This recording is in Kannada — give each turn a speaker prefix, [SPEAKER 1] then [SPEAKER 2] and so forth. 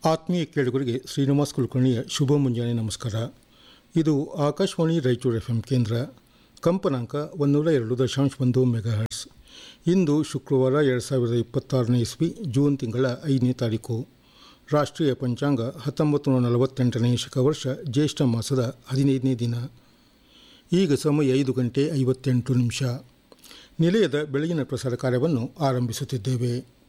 [SPEAKER 1] ಆತ್ಮೀಯ ಕೇಳುಗರಿಗೆ ಶ್ರೀನಿವಾಸ್ ಕುಲಕರ್ಣಿಯ ಶುಭ ಮುಂಜಾನೆ ನಮಸ್ಕಾರ. ಇದು ಆಕಾಶವಾಣಿ ರಾಯಚೂರು FM ಕೇಂದ್ರ. ಕಂಪನಾಂಕ 102.1 ಮೆಗಾಹರ್ಟ್ಸ್. ಇಂದು ಶುಕ್ರವಾರ 2026ನೇ ಇಸ್ವಿ ಜೂನ್ ತಿಂಗಳ 5ನೇ ತಾರೀಕು. ರಾಷ್ಟ್ರೀಯ ಪಂಚಾಂಗ 1948ನೇ ಶಕವರ್ಷ ಜ್ಯೇಷ್ಠ ಮಾಸದ 15ನೇ ದಿನ. ಈಗ ಸಮಯ 5 ಗಂಟೆ 58 ನಿಮಿಷ. ನಿಲಯದ ಬೆಳಗಿನ ಪ್ರಸಾರ ಕಾರ್ಯವನ್ನು ಆರಂಭಿಸುತ್ತಿದ್ದೇವೆ.